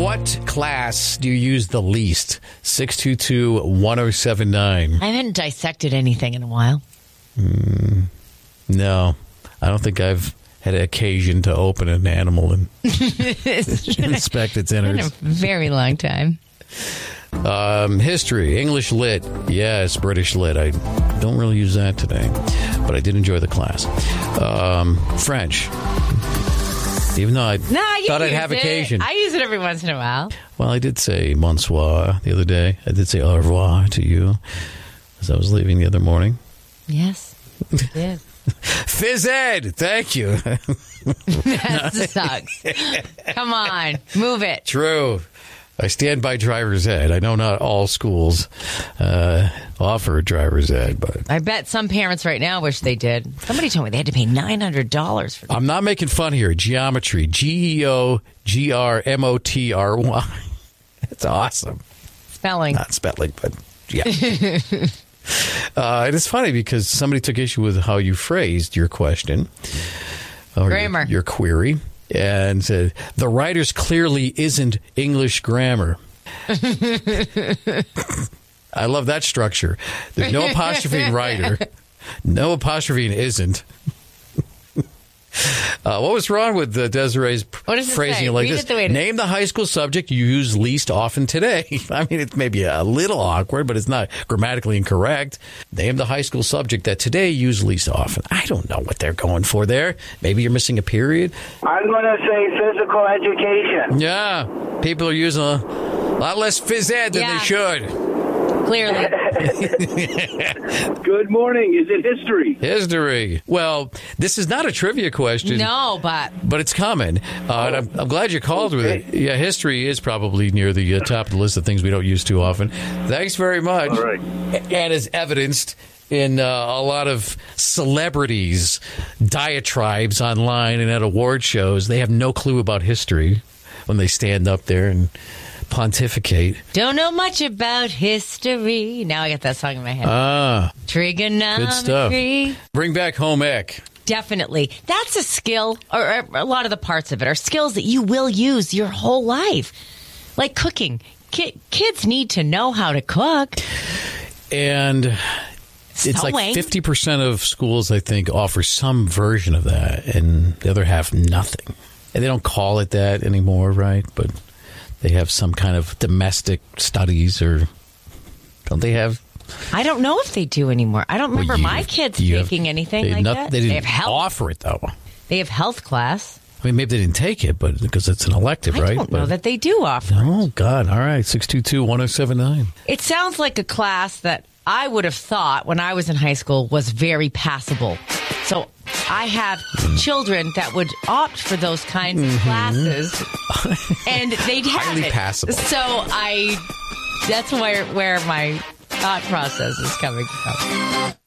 What class do you use the least? 622-1079. I haven't dissected anything in a while. No, I don't think I've had an occasion to open an animal and inspect its In a innards. very long time. History, English lit. Yes, British lit. I don't really use that today, but I did enjoy the class. French. Even though I thought I'd have occasion. I use it every once in a while. Well, I did say bonsoir the other day. I did say au revoir to you as I was leaving the other morning. Yes, you did. Phys ed, thank you. That sucks. Come on, move it. True. I stand by driver's ed. I know not all schools offer driver's ed, but I bet some parents right now wish they did. Somebody told me they had to pay $900 for that. I'm not making fun here. Geometry, GEOGRMOTRY. That's awesome. Spelling. Not spelling, but yeah. It is funny because somebody took issue with how you phrased your question. Or Grammar. Your query. And said, the writer's clearly isn't English grammar. I love that structure. There's no apostrophe in writer. No apostrophe in isn't. What was wrong with Desiree's phrasing it like Read this? it the way it is. Name the high school subject you use least often today. I mean, it's maybe a little awkward, but it's not grammatically incorrect. Name the high school subject that today you use least often. I don't know what they're going for there. Maybe you're missing a period. I'm going to say physical education. Yeah, people are using a lot less phys ed than they should. Clearly. Good morning. Is it history? History. Well, this is not a trivia question. No, but it's coming. And I'm glad you called with it. Yeah, history is probably near the top of the list of things we don't use too often. Thanks very much. All right. And as evidenced in a lot of celebrities' diatribes online and at award shows, they have no clue about history when they stand up there and pontificate. don't know much about history. Now I got that song in my head. Trigonometry. Good stuff. Bring back home ec. Definitely. That's a skill, or a lot of the parts of it are skills that you will use your whole life. Like cooking. Kids need to know how to cook. And it's like 50% of schools, I think, offer some version of that, and the other half, nothing. And they don't call it that anymore, right? But they have some kind of domestic studies, or don't they have? I don't know if they do anymore. I don't remember my kids taking anything like that. They didn't have offer it, though. They have health class. I mean, maybe they didn't take it, but because it's an elective, right? I don't know that they do offer it. Oh, God. All right. 622-1079. It sounds like a class that I would have thought when I was in high school was very passable. So I have children that would opt for those kinds of classes, and they'd have Highly it. passable. So that's where my thought process is coming from.